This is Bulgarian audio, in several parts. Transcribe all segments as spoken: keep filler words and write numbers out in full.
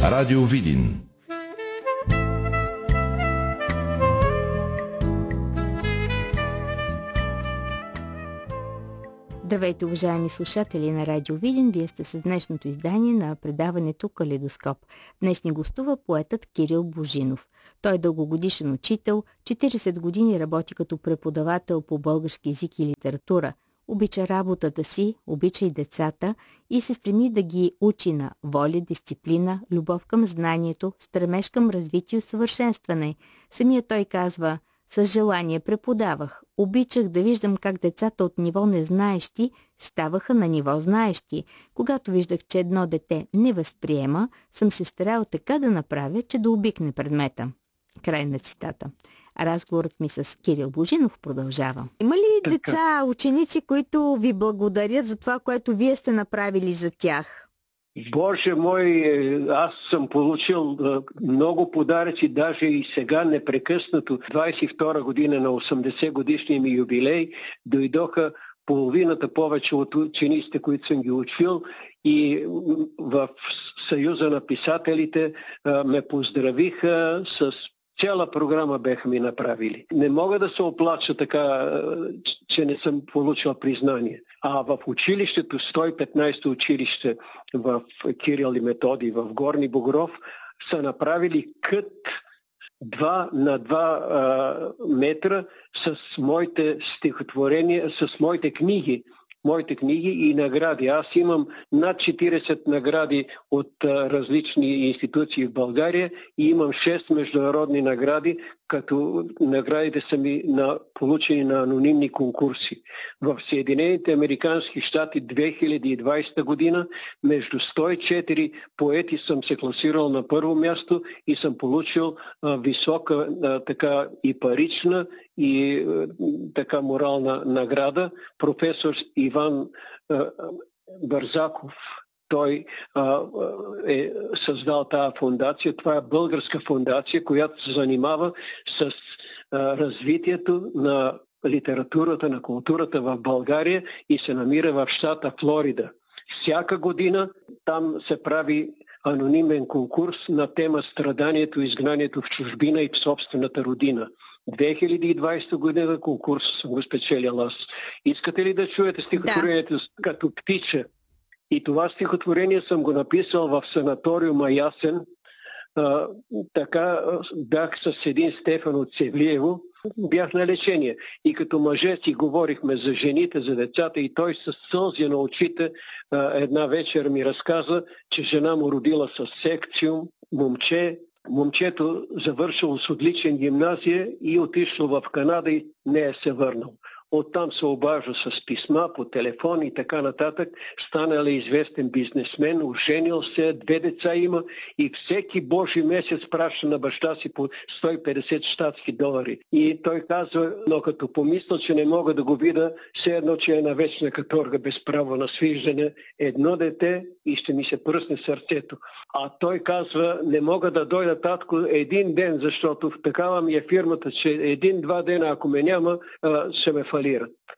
Радио Видин. Здравейте, уважаеми слушатели на Радио Видин. Вие сте с днешното издание на предаването Калейдоскоп. Днес ни гостува поетът Кирил Божинов. Той е дългогодишен учител, четирийсет години работи като преподавател по български език и литература. Обича работата си, обича и децата и се стреми да ги учи на воля, дисциплина, любов към знанието, стремеж към развитие и усъвършенстване. Самият той казва: с желание преподавах. Обичах да виждам как децата от ниво незнаещи ставаха на ниво знаещи. Когато виждах, че едно дете не възприема, съм се старал така да направя, че да обикне предмета. Край на цитата. Разговорът ми с Кирил Божинов продължава. Има ли така деца, ученици, които ви благодарят за това, което вие сте направили за тях? Боже мой, аз съм получил много подаръци, даже и сега непрекъснато. двадесет и втора година на осемдесет годишния ми юбилей дойдоха половината повече от учениците, които съм ги учил, и в Съюза на писателите ме поздравиха с цяла програма беха ми направили. Не мога да се оплача така, че не съм получил признание. А в училището, сто и петнадесето училище в Кирил и Методий в Горни Богров, са направили кът два на два а, метра с моите стихотворения, с моите книги. Моите книги и награди. Аз имам над четиридесет награди от а, различни институции в България и имам шест международни награди, като наградите са ми на, получени на анонимни конкурси. В Съединените американски щати две хиляди и двадесета година между сто и четири поети съм се класирал на първо място и съм получил а, висока а, така и парична и а, така морална награда. Професор Иван а, Бързаков, той а, е създал тази фондация. Това е българска фондация, която се занимава с а, развитието на литературата, на културата в България и се намира в щата Флорида. Всяка година там се прави анонимен конкурс на тема страданието и изгнанието в чужбина и в собствената родина. две хиляди и двадесета година конкурс съм го спечелил аз. Искате ли да чуете стихотворението да. Като птиче? И това стихотворение съм го написал в санаториума Ясен. А, така бях с един Стефан от Севлиево. Бях на лечение. И като мъже си говорихме за жените, за децата, и той с сълзи на очите а, една вечер ми разказа, че жена му родила с секциум, момче. Момчето завършило с отличен гимназия и отишло в Канада и не е се върнал. Оттам се обажда с писма, по телефон и така нататък. Станал е известен бизнесмен, оженил се, две деца има и всеки божи месец праща на баща си по сто и петдесет щатски долари. И той казва, но като помисля, че не мога да го видя, все едно, че е на вечна каторга без право на свиждане, едно дете и ще ми се пръсне сърцето. А той казва, не мога да дойда, татко, един ден, защото в такава ми е фирмата, че един-два дена, ако ме няма, ще ме фалират.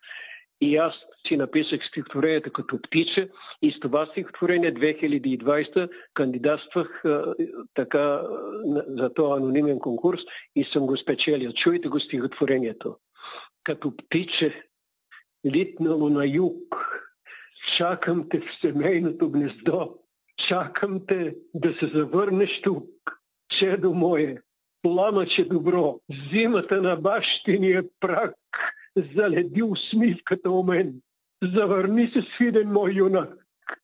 И аз си написах стихотворението като птиче и с това стихотворение две хиляди и двадесета кандидатствах а, така за този анонимен курс и съм го спечелил. Чуйте го стихотворението. Като птиче, литнало на юг, чакам те в семейното гнездо, чакам те да се завърнеш тук, чедо мое, пламъче добро, зимата на бащиния прак заледи усмивката у мен. Завърни се, свиден мой юнак,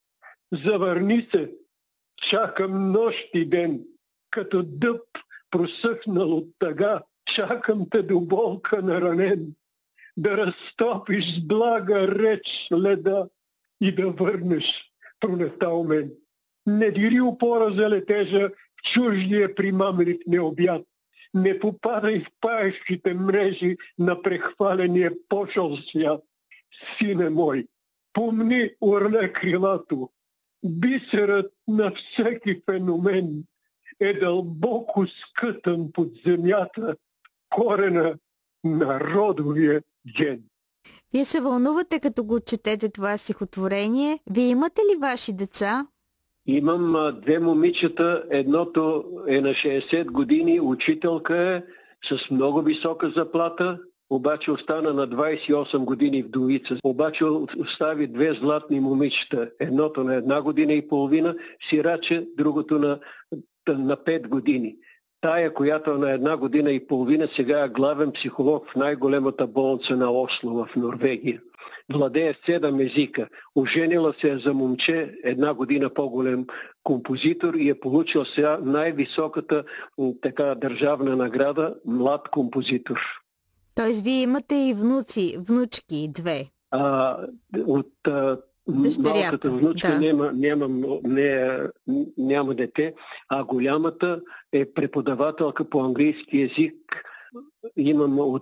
завърни се, чакам нощ и ден, като дъб просъхнал от тъга, чакам те до болка наранен, да разтопиш с блага реч леда и да върнеш пролета у мен. Не дири упора за летежа в чуждия примамлив необят, не попадай в паещите мрежи на прехваления пошъл свят. Сине мой, помни орле крилато, бисерът на всеки феномен е дълбоко скътан под земята, корена на родовия ген. Вие се вълнувате, като го четете това стихотворение. Вие имате ли ваши деца? Имам а, две момичета. Едното е на шейсет години, учителка е с много висока заплата, обаче остана на двайсет и осем години вдовица. Обаче остави две златни момичета. Едното на една година и половина, сираче, другото на, на пет години. Тая, която е на една година и половина, сега е главен психолог в най-големата болница на Осло в Норвегия. Владее седем езика. Оженила се е за момче, една година по-голем композитор и е получил сега най-високата така държавна награда млад композитор. Тоест, вие имате и внуци, внучки, две. А, от а, малката внучка да. няма, няма, не, няма дете, а голямата е преподавателка по английски език. Имам от